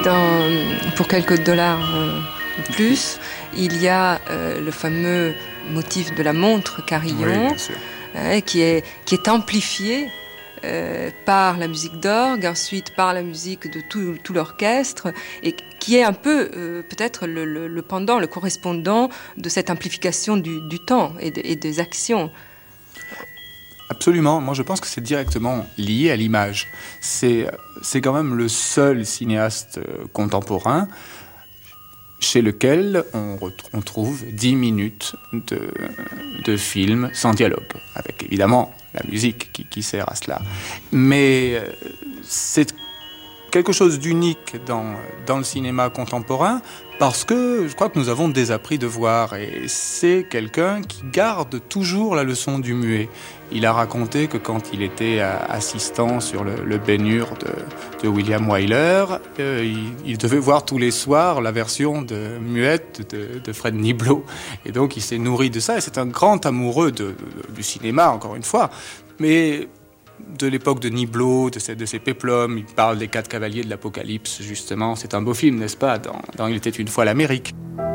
Pour quelques dollars de plus, il y a le fameux motif de la montre Carillon, qui est amplifié par la musique d'orgue, ensuite par la musique de tout l'orchestre, et qui est un peu peut-être le pendant, le correspondant de cette amplification du temps et des actions. Absolument, moi je pense que c'est directement lié à l'image. C'est quand même le seul cinéaste contemporain chez lequel on trouve 10 minutes de film sans dialogue, avec évidemment la musique qui sert à cela. Mais c'est quelque chose d'unique dans le cinéma contemporain, parce que je crois que nous avons désappris de voir, et c'est quelqu'un qui garde toujours la leçon du muet. Il a raconté que quand il était assistant sur le Ben-Hur de William Wyler, il devait voir tous les soirs la version muette de Fred Niblo. Et donc il s'est nourri de ça, et c'est un grand amoureux du cinéma, encore une fois. Mais de l'époque de Niblo, de ses péplums, il parle des 4 cavaliers de l'Apocalypse, justement. C'est un beau film, n'est-ce pas, dans Il était une fois l'Amérique.